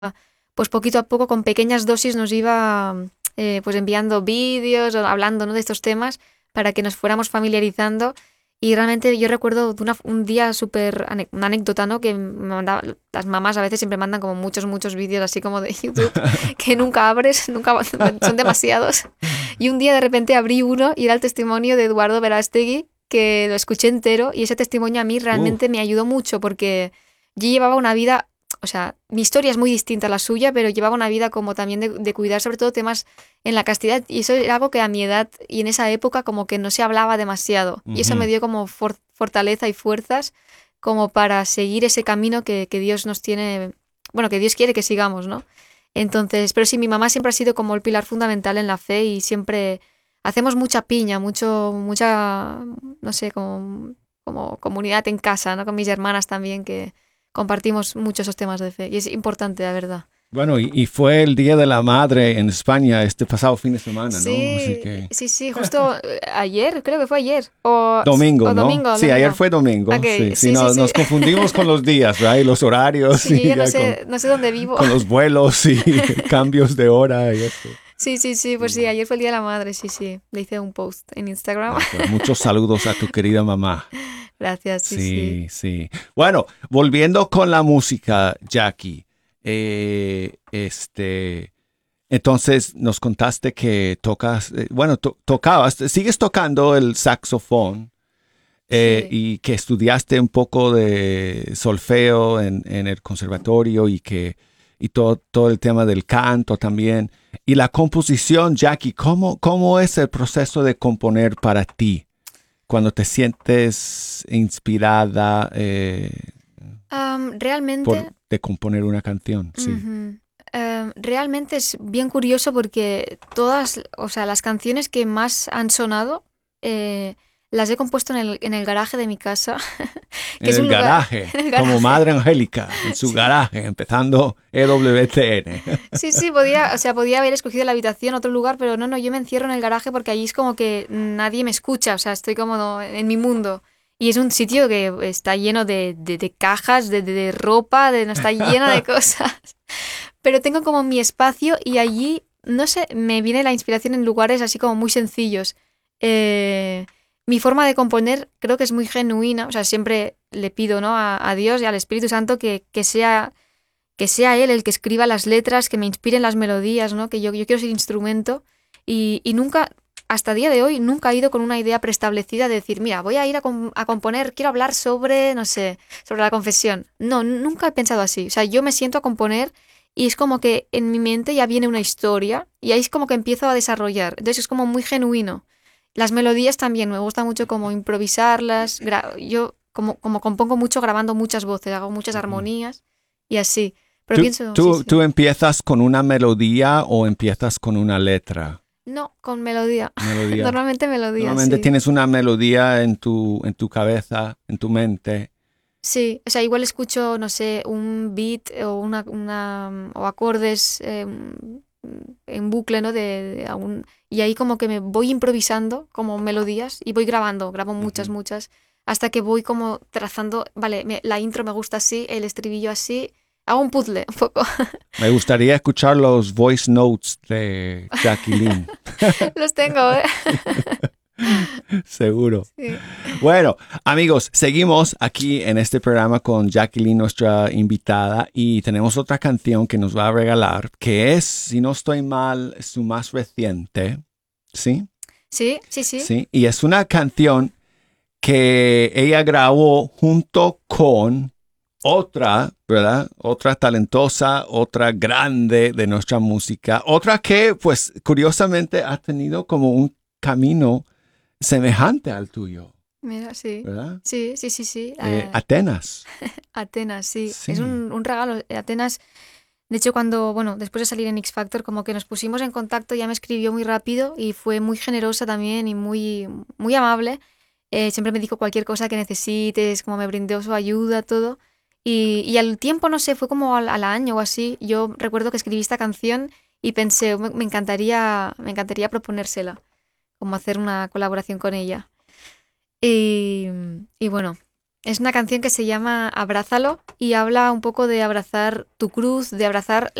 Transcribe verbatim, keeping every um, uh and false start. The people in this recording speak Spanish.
pues poquito a poco, con pequeñas dosis, nos iba eh, pues enviando vídeos, o hablando, ¿no?, de estos temas para que nos fuéramos familiarizando. Y realmente yo recuerdo de una- un día súper, ane- una anécdota, ¿no?, que me mandaba, las mamás a veces siempre mandan como muchos, muchos vídeos así como de YouTube que nunca abres, nunca son demasiados. Y un día de repente abrí uno y era el testimonio de Eduardo Verástegui, que lo escuché entero, y ese testimonio a mí Uh, realmente me ayudó mucho porque yo llevaba una vida, o sea, mi historia es muy distinta a la suya, pero llevaba una vida como también de, de cuidar sobre todo temas en la castidad, y eso era algo que a mi edad y en esa época como que no se hablaba demasiado, y eso me ujú. dio como for- fortaleza y fuerzas como para seguir ese camino que, que Dios nos tiene, bueno, que Dios quiere que sigamos, ¿no? Entonces, pero sí, mi mamá siempre ha sido como el pilar fundamental en la fe, y siempre hacemos mucha piña, mucho, mucha, no sé, como, como comunidad en casa, ¿no? Con mis hermanas también, que compartimos mucho esos temas de fe, y es importante, la verdad. Bueno, y, y fue el Día de la Madre en España este pasado fin de semana, ¿no? Así Sí, que sí, sí, justo eh, ayer, creo que fue ayer, o, domingo, o ¿no? domingo, Sí, ayer domingo. fue domingo. Ok, Sí, sí, sí, sí, no, sí. nos confundimos con los días, ¿verdad? Y los horarios Sí, yo y ya no ya con, sé, no sé dónde vivo. con los vuelos y cambios de hora y eso. Sí, sí, sí, pues sí, Sí. ayer fue el Día de la Madre, sí, sí. Le hice un post en Instagram. Ah, pues muchos saludos a tu querida mamá. Gracias, sí, sí. Sí, sí. Bueno, volviendo con la música, Jackie. eh, este, entonces nos contaste que tocas, eh, bueno, to- tocabas, sigues tocando el saxofón eh, Sí. y que estudiaste un poco de solfeo en, en el conservatorio y que y todo, todo el tema del canto también. Y la composición, Jackie, ¿cómo, cómo es el proceso de componer para ti? Cuando te sientes inspirada eh, Am, por realmente, de componer una canción, sí. ujú, em, realmente es bien curioso porque todas, o sea, las canciones que más han sonado, eh, las he compuesto en el, en el garaje de mi casa, que En es el un lugar, garaje, en el como garaje. Madre Angélica, en su Sí. garaje, empezando E W T N. Sí, sí, podía, o sea, podía haber escogido la habitación, otro lugar, pero no, no, yo me encierro en el garaje porque allí es como que nadie me escucha, o sea, estoy como en mi mundo. Y es un sitio que está lleno de, de, de cajas, de, de, de ropa, de, no, está lleno de cosas. Pero tengo como mi espacio y allí, no sé, me viene la inspiración en lugares así como muy sencillos. Eh, Mi forma de componer creo que es muy genuina, o sea, siempre le pido, ¿no?, a, a Dios y al Espíritu Santo que, que sea que sea él el que escriba las letras, que me inspiren las melodías, ¿no? Que yo, yo quiero ser instrumento, y, y nunca, hasta día de hoy, nunca he ido con una idea preestablecida de decir, mira, voy a ir a, com- a componer, quiero hablar sobre, no sé, sobre la confesión. No, nunca he pensado así. O sea, yo me siento a componer y es como que en mi mente ya viene una historia y ahí es como que empiezo a desarrollar. Entonces es como muy genuino. Las melodías también, me gusta mucho como improvisarlas. gra- Yo como, como compongo mucho grabando muchas voces, hago muchas Ujú. armonías y así. Pero ¿Tú, pienso, sí, tú, ¿Tú sí. empiezas con una melodía o empiezas con una letra? No, con melodía. Melodía. Normalmente melodía, Normalmente sí. tienes una melodía en tu, en tu cabeza, en tu mente. Sí, o sea, igual escucho, no sé, un beat o una, una o acordes eh, en bucle, ¿no? De, de algún, y ahí como que me voy improvisando como melodías y voy grabando, grabo muchas, Ujú. muchas, hasta que voy como trazando, vale, me- la intro me gusta así, el estribillo así, hago un puzzle un poco. Me gustaría escuchar los voice notes de Jacqueline. Los tengo, ¿eh? Seguro. Sí. Bueno, amigos, seguimos aquí en este programa con Jacqueline, nuestra invitada, y tenemos otra canción que nos va a regalar, que es, si no estoy mal, su más reciente, ¿sí? Sí, sí, sí. Sí, y es una canción que ella grabó junto con otra, ¿verdad? Otra talentosa, otra grande de nuestra música, otra que, pues, curiosamente ha tenido como un camino semejante al tuyo, Mira, sí. ¿verdad? Sí, sí, sí, sí. Eh, ah, Atenas. Atenas, sí. Es Sí. un, un regalo. Eh, Atenas, de hecho, cuando, bueno, después de salir en X Factor, como que nos pusimos en contacto, ya me escribió muy rápido y fue muy generosa también y muy, muy amable. Eh, siempre me dijo cualquier cosa que necesites, como me brindó su ayuda, todo. Y, y al tiempo, no sé, fue como al, al año o así, yo recuerdo que escribí esta canción y pensé, me, me encantaría, me encantaría proponérsela, como hacer una colaboración con ella. Y, y bueno. Es una canción que se llama Abrázalo y habla un poco de abrazar tu cruz, de abrazar